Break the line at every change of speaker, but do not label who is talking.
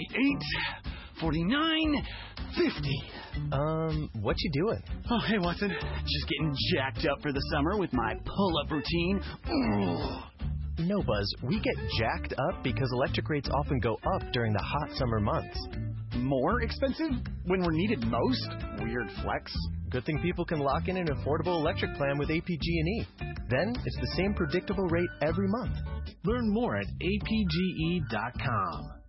48, 49, 50.
What you doing?
Oh, hey, Watson. Just getting jacked up for the summer with my pull-up routine.
No, Buzz. We get jacked up because electric rates often go up during the hot summer months.
More expensive when we're needed most? Weird flex.
Good thing people can lock in an affordable electric plan with APG&E. Then it's the same predictable rate every month.
Learn more at apge.com.